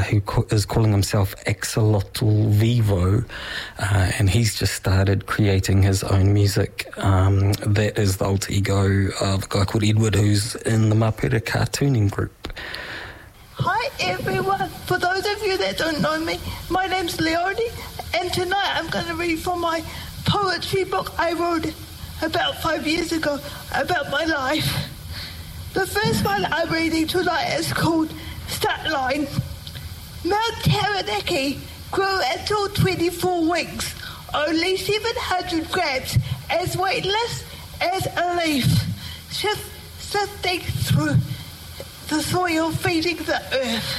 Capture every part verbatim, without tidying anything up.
who co- is calling himself Axolotl Vivo, uh, and he's just started creating his own music. Um, that is the alter ego of a guy called Edward, who's in the Mapura cartooning group. Hi everyone, for those of you that don't know me, my name's Leonie, and tonight I'm going to read from my poetry book I wrote about five years ago about my life. The first one I'm reading tonight is called Start Line. Mount Taranaki grew until twenty-four weeks, only seven hundred grams, as weightless as a leaf, Shift, sifting through the soil, feeding the earth.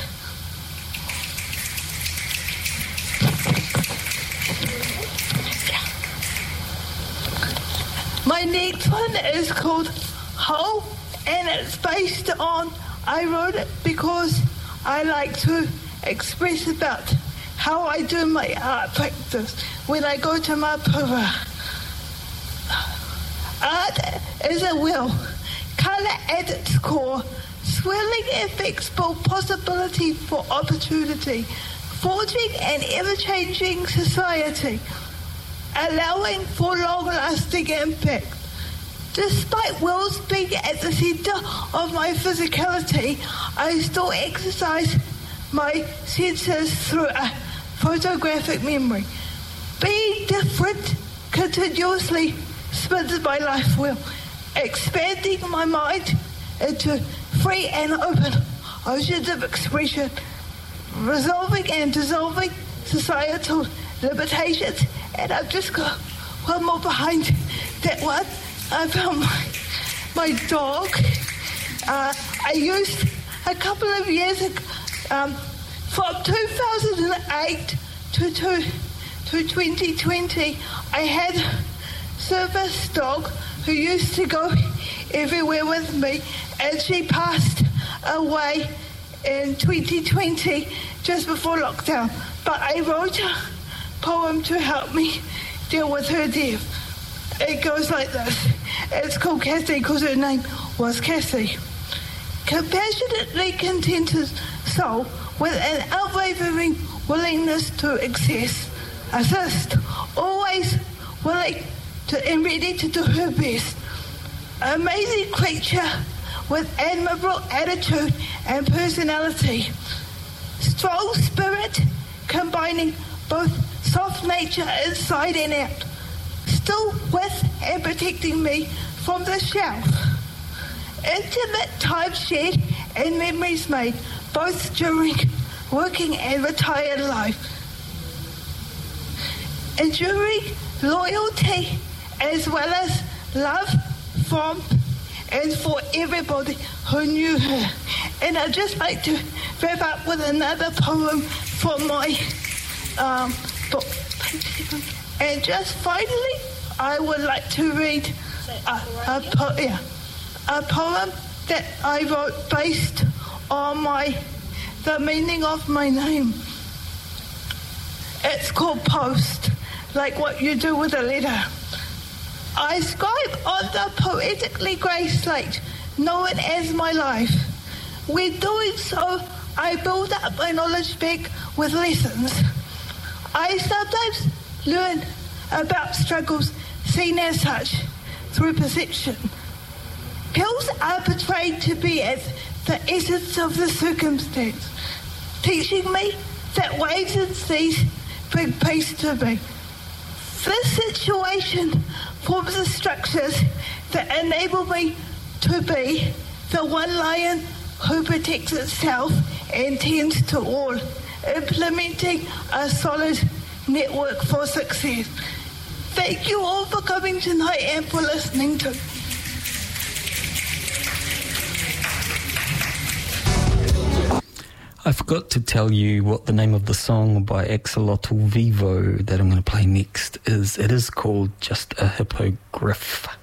My next one is called Whole, and it's based on, I wrote it because I like to express about how I do my art practice when I go to Mapura. Art is a will, colour at its core, swirling effects for possibility for opportunity, forging an ever-changing society, allowing for long-lasting impact. Despite wills being at the centre of my physicality, I still exercise my senses through a photographic memory. Being different continuously spins my life wheel, expanding my mind into free and open oceans of expression, resolving and dissolving societal limitations. And I've just got one more behind that one. I found my, my dog. Uh, I used a couple of years ago, um, from two thousand eight to, to, to twenty twenty, I had a service dog who used to go everywhere with me, and she passed away in twenty twenty, just before lockdown. But I wrote a poem to help me deal with her death. It goes like this. It's called Cassie because her name was Cassie. Compassionately contented soul with an unwavering willingness to access, assist, always willing to and ready to do her best. Amazing creature with admirable attitude and personality. Strong spirit combining both soft nature inside and out. Still with and protecting me from the shelf. Intimate time shared and memories made, both during working and retired life. Enduring loyalty as well as love from and for everybody who knew her. And I'd just like to wrap up with another poem from my um, book. And just finally, I would like to read a, a, po- yeah, a poem that I wrote based on my the meaning of my name. It's called Post, like what you do with a letter. I scribe on the poetically grey slate, known as my life. When doing so, I build up my knowledge bank with lessons. I sometimes learn about struggles seen as such through perception. Pills are portrayed to be as the essence of the circumstance, teaching me that waves and seas bring peace to me. This situation forms the structures that enable me to be the one lion who protects itself and tends to all, implementing a solid network for success. Thank you all for coming tonight and for listening to. I forgot to tell you what the name of the song by Axolotl Vivo that I'm going to play next is. It is called Just a Hippogriff.